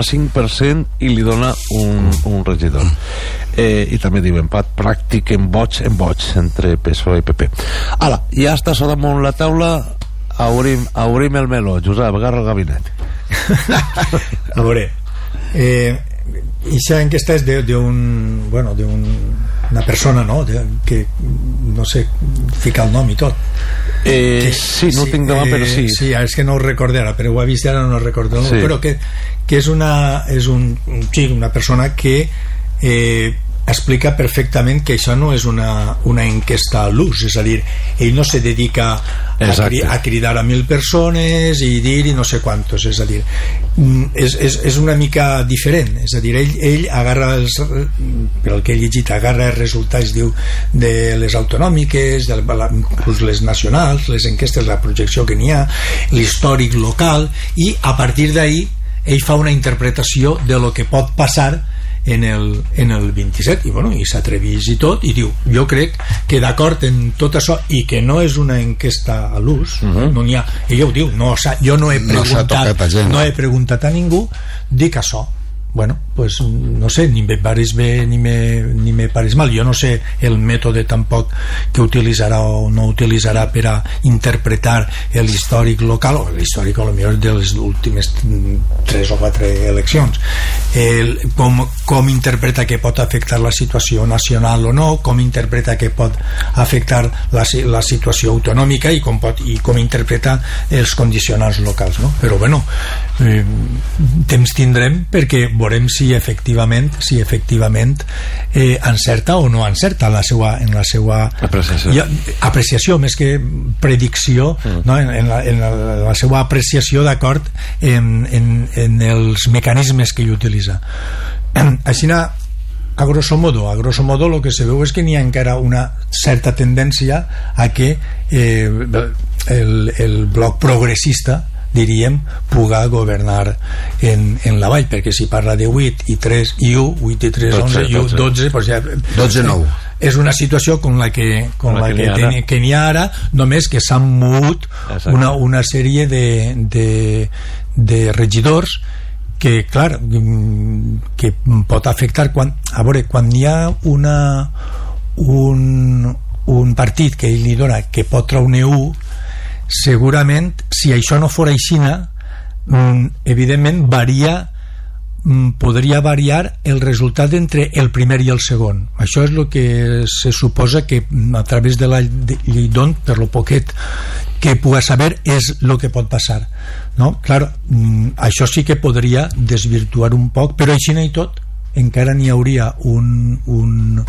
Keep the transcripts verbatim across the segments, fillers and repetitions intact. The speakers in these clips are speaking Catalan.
coma cinc per cent i li dona un, un regidor. Eh, I també diu empat pràctic en boig en boig entre P S O E i P P. Ara, ja està so damunt la taula, obrim, obrim el meló. Josep, agarra el gabinet. A veure, eh, aquesta enquesta és d'un, bueno, d'un una persona, no? De, que no sé ficar el nom i tot. Eh, que, sí, no ho sí, tinc demà, eh, però sí. Sí, és que no ho recordo ara, però ho he vist ara, no ho recordo. Sí. Però que, que és una és un, sí, una persona que eh, explica perfectament que això no és una, una enquesta a l'ús, és a dir, ell no se dedica a, cri, a cridar a mil persones i dir i no sé quantos, és a dir, és, és, és una mica diferent, és a dir, ell, ell agarra els, per el que he llegit, agarra els resultats, diu, de les autonòmiques, de les nacionals, les enquestes, la projecció que n'hi ha, l'històric local, i a partir d'ahí ell fa una interpretació de lo que pot passar en el, en el vint-i-set i, bueno, i s'atrevís i tot i diu, jo crec que d'acord en tot això i que no és una enquesta a l'ús, uh-huh. no n'hi ha, ella ho diu, no, jo no he preguntat no, no he preguntat a ningú, dic això. Bueno, pues no sé, ni me pareix bé ni me, ni me pareix mal. Jo no sé el mètode tampoc que utilitzarà o no utilitzarà per a interpretar l'històric local o l'històric a lo millor de les últimes tres o quatre eleccions, el, com, com interpreta que pot afectar la situació nacional o no, com interpreta que pot afectar la, la situació autonòmica i com, pot, i com interpreta els condicionants locals, no? Però bueno, eh, temps tindrem perquè veurem si efectivament si efectivament eh, encerta o no encerta la seva, en la seva apreciació, ja, apreciació més que predicció, mm. no? en, en, la, en la, la seva apreciació d'acord en, en, en els mecanismes que ell utilitza. Així, a grosso modo a grosso modo el que se veu és que n'hi ha encara una certa tendència a que eh, el, el bloc progressista, diríem, puga governar en, en la vall, perquè si parla de vuit i tres i u, vuit i tres, onze i u, dotze, pues ja, dotze nou. És una situació com la que, com la que, que, n'hi que n'hi ha ara, només que s'han mogut una, una sèrie de, de, de regidors que, clar, que pot afectar quan, a veure, quan hi ha una un, un partit que ell li dona que pot treure u, segurament si això no fora aixina, evidentment varia, podria variar el resultat entre el primer i el segon. Això és el que se suposa que a través de la llei d'on, per lo poquet que puga saber, és el que pot passar, no? Clar, això sí que podria desvirtuar un poc, però així i tot encara n'hi hauria un, un,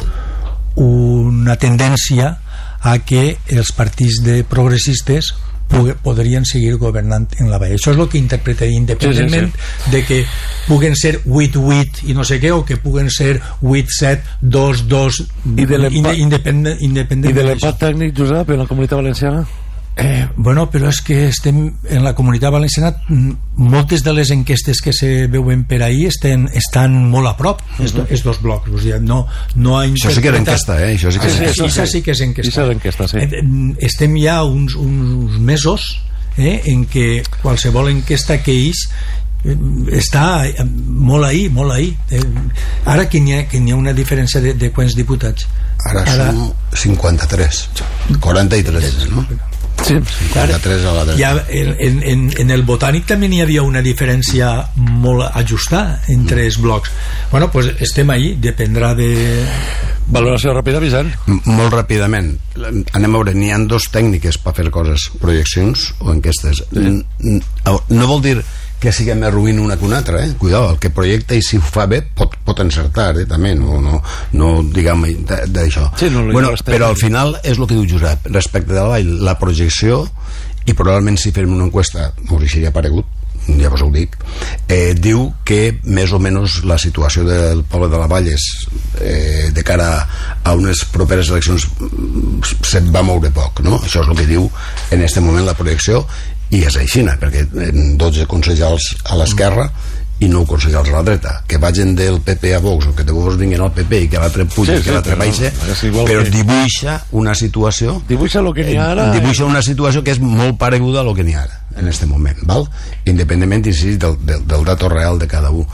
una tendència a que els partits de progressistes podrien seguir governant en la vall. Això és el que interpretaria, independentment sí, sí, sí. de que puguen ser vuit vuit i no sé què, o que puguen ser vuit set dos dos i de l'empat independent, independent i de l'empat tècnic, Josep, en la Comunitat Valenciana? Eh, bueno, però és que estem en la Comunitat Valenciana, moltes de les enquestes que se veuen per ahí estan, estan molt a prop, uh -huh. els dos blocs, o sigui, no, no ha això sí que era enquesta, eh? Això sí que és enquesta. Això sí que és enquesta. enquesta sí. Estem ja uns, uns mesos eh, en què qualsevol enquesta que ells està molt ahí, molt ahí. Ara que n'hi ha, que n'hi ha una diferència de, de quants diputats? Ara, Ara som cinquanta-tres, quaranta-tres, no? Sí, cinquanta-tres a la dreta. Ja, en, en, en el botànic també n'hi havia una diferència molt ajustada entre els blocs. Bueno, pues estem ahí, dependrà de... Valoració ràpida, Vicent? M molt ràpidament. Anem a veure, n'hi ha dos tècniques per fer coses, projeccions o enquestes. Sí. No vol dir que siguem més ruïn una que una altra, eh? Cuidado, el que projecta i si ho fa bé pot, pot encertar, eh? També, no, no, no diguem d'això. Sí, no, bueno, però al final és el que diu Josep, respecte de la vall, la projecció, i probablement si fem una enquesta, us seria paregut, ja vos ho dic, eh, diu que més o menys la situació del poble de la Vall és, eh, de cara a unes properes eleccions se't va moure poc, no? Això és el que diu en aquest moment la projecció, i és així, perquè en dotze consellers a l'esquerra i nou consellers a la dreta, que vagin del P P a Vox o que de Vox vinguin al P P i que l'altre puja, sí, sí, que l'altre baixa, no, però que... dibuixa una situació dibuixa lo que n'hi ha ara dibuixa una situació que és molt pareguda a lo que n'hi ha ara en aquest moment, val? Independentment del, del, del dato real de cada un.